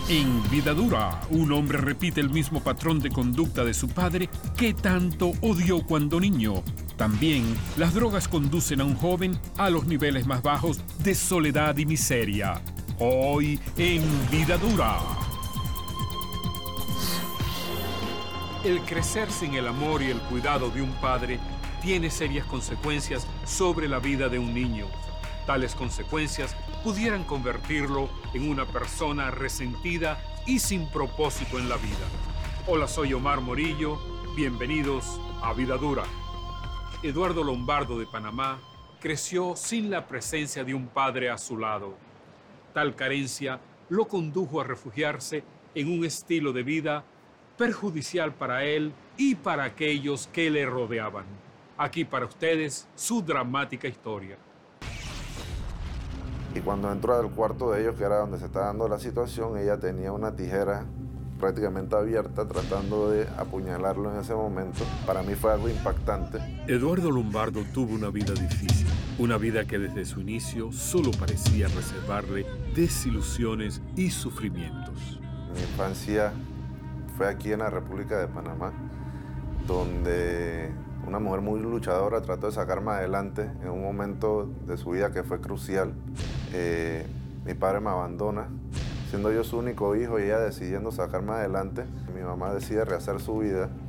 En Vida Dura, un hombre repite el mismo patrón de conducta de su padre que tanto odió cuando niño. También, las drogas conducen a un joven a los niveles más bajos de soledad y miseria. Hoy en Vida Dura. El crecer sin el amor y el cuidado de un padre tiene serias consecuencias sobre la vida de un niño. Tales consecuencias pudieran convertirlo en una persona resentida y sin propósito en la vida. Hola, soy Omar Morillo. Bienvenidos a Vida Dura. Eduardo Lombardo de Panamá creció sin la presencia de un padre a su lado. Tal carencia lo condujo a refugiarse en un estilo de vida perjudicial para él y para aquellos que le rodeaban. Aquí para ustedes su dramática historia. Y cuando entró al cuarto de ellos, que era donde se estaba dando la situación, ella tenía una tijera prácticamente abierta tratando de apuñalarlo en ese momento. Para mí fue algo impactante. Eduardo Lombardo tuvo una vida difícil, una vida que desde su inicio solo parecía reservarle desilusiones y sufrimientos. Mi infancia fue aquí en la República de Panamá, donde una mujer muy luchadora trató de sacarme adelante en un momento de su vida que fue crucial. Mi padre me abandona, siendo yo su único hijo y ella decidiendo sacarme adelante. Mi mamá decide rehacer su vida